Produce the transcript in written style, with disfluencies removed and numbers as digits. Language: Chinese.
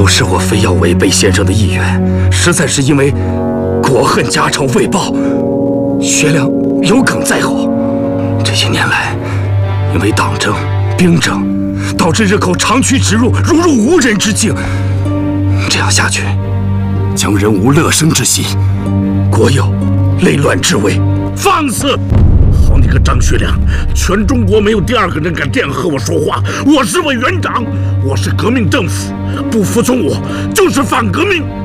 不是我非要违背先生的意愿，实在是因为国恨家仇未报，学良有梗在后。这些年来，因为党争、兵争，导致日寇长驱直入，如入无人之境。这样下去，将人无乐生之心，国有内乱之危。 放肆！好你个张学良，全中国没有第二个人敢这样和我说话。我是委员长，我是革命政府，不服从我就是反革命。